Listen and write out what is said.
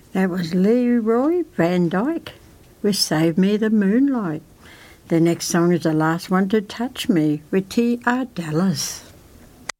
That was Leroy Van Dyke with Save Me the Moonlight. The next song is The Last One to Touch Me with T.R. Dallas.